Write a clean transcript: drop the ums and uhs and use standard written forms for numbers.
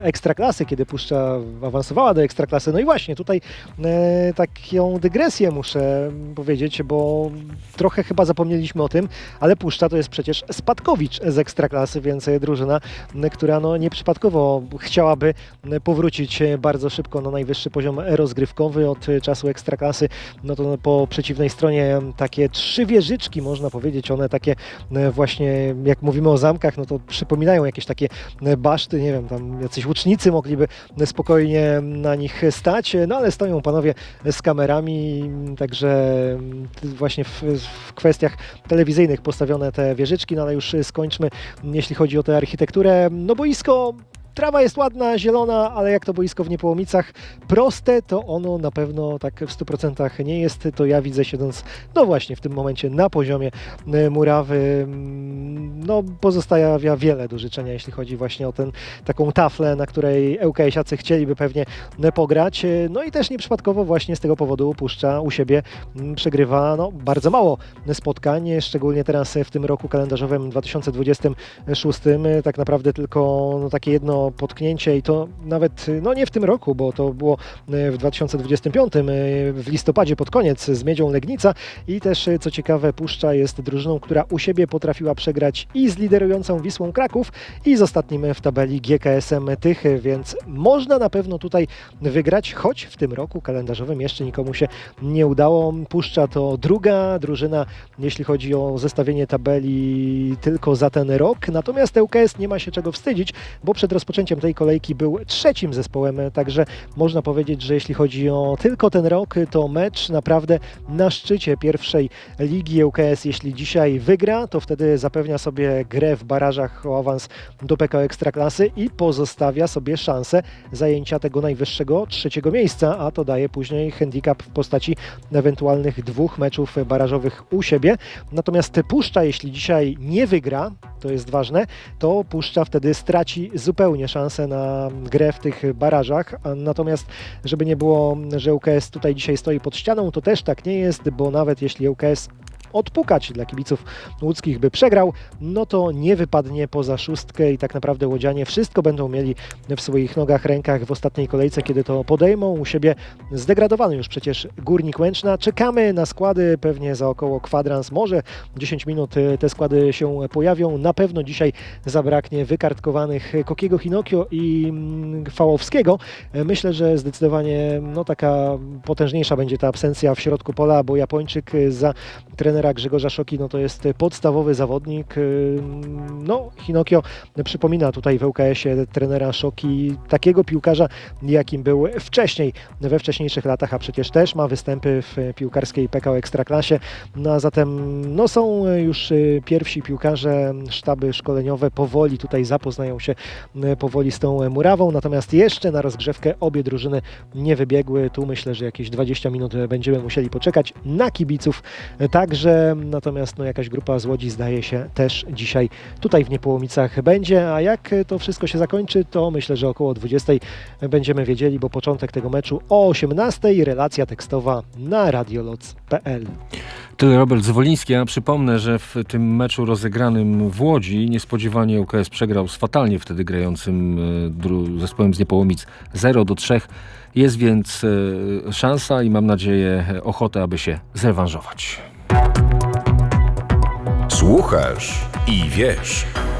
Ekstraklasy, kiedy Puszcza awansowała do Ekstraklasy. No i właśnie tutaj taką dygresję muszę powiedzieć, bo trochę chyba zapomnieliśmy o tym, ale Puszcza to jest przecież spadkowicz z Ekstraklasy, więc drużyna, która no nieprzypadkowo chciałaby powrócić bardzo szybko na najwyższy poziom rozgrywkowy od czasu Ekstraklasy. No to po przeciwnej stronie takie 3 wieżyczki, można powiedzieć, one takie właśnie, jak mówimy o zamkach, no to przypominają jakieś takie baszty, nie wiem, tam jacyś łucznicy mogliby spokojnie na nich stać, no ale stoją panowie z kamerami, także właśnie w kwestiach telewizyjnych postawione te wieżyczki, no ale już skończmy, jeśli chodzi o tę architekturę. No boisko, trawa jest ładna, zielona, ale jak to boisko w Niepołomicach proste, to ono na pewno tak w 100% nie jest. To ja widzę, siedząc no właśnie w tym momencie na poziomie murawy, no pozostawia wiele do życzenia, jeśli chodzi właśnie o taką taflę, na której ŁKS-iacy chcieliby pewnie pograć. No i też nieprzypadkowo właśnie z tego powodu Puszcza u siebie przegrywa no, bardzo mało spotkań, szczególnie teraz w tym roku kalendarzowym 2026. Tak naprawdę tylko no, takie jedno potknięcie i to nawet no nie w tym roku, bo to było w 2025 w listopadzie pod koniec z Miedzią Legnica i też co ciekawe Puszcza jest drużyną, która u siebie potrafiła przegrać i z liderującą Wisłą Kraków i z ostatnim w tabeli GKS-em Tychy, więc można na pewno tutaj wygrać, choć w tym roku kalendarzowym jeszcze nikomu się nie udało. Puszcza to druga drużyna, jeśli chodzi o zestawienie tabeli tylko za ten rok, natomiast ŁKS nie ma się czego wstydzić, bo przed rozpoczęciem tej kolejki był trzecim zespołem, także można powiedzieć, że jeśli chodzi o tylko ten rok, to mecz naprawdę na szczycie pierwszej ligi ŁKS. Jeśli dzisiaj wygra, to wtedy zapewnia sobie grę w barażach o awans do PKO Ekstraklasy i pozostawia sobie szansę zajęcia tego najwyższego 3. miejsca, a to daje później handicap w postaci ewentualnych 2 meczów barażowych u siebie. Natomiast Puszcza, jeśli dzisiaj nie wygra, to jest ważne, to Puszcza wtedy straci zupełnie szansę na grę w tych barażach. Natomiast żeby nie było, że ŁKS tutaj dzisiaj stoi pod ścianą, to też tak nie jest, bo nawet jeśli ŁKS odpukać dla kibiców łódzkich by przegrał, no to nie wypadnie poza 6 i tak naprawdę łodzianie wszystko będą mieli w swoich nogach, rękach w ostatniej kolejce, kiedy to podejmą u siebie zdegradowany już przecież Górnik Łęczna. Czekamy na składy, pewnie za około kwadrans, może 10 minut te składy się pojawią. Na pewno dzisiaj zabraknie wykartkowanych Kokiego Hinokio i Fałowskiego. Myślę, że zdecydowanie no, taka potężniejsza będzie ta absencja w środku pola, bo Japończyk za trenera Grzegorza Szoki, no to jest podstawowy zawodnik. No, Hinokio przypomina tutaj w ŁKS-ie trenera Szoki, takiego piłkarza, jakim był wcześniej, we wcześniejszych latach, a przecież też ma występy w piłkarskiej PKO Ekstraklasie. No a zatem no, są już pierwsi piłkarze, sztaby szkoleniowe powoli tutaj zapoznają się powoli z tą murawą, natomiast jeszcze na rozgrzewkę obie drużyny nie wybiegły. Tu myślę, że jakieś 20 minut będziemy musieli poczekać na kibiców także, natomiast no, jakaś grupa z Łodzi zdaje się też dzisiaj tutaj w Niepołomicach będzie, a jak to wszystko się zakończy, to myślę, że około 20 będziemy wiedzieli, bo początek tego meczu o 18, relacja tekstowa na radioloc.pl. Tyle Robert Zwoliński. Ja przypomnę, że w tym meczu rozegranym w Łodzi niespodziewanie ŁKS przegrał z fatalnie wtedy grającym zespołem z Niepołomic 0-3. Jest więc szansa i mam nadzieję ochotę, aby się zrewanżować. Słuchasz i wiesz.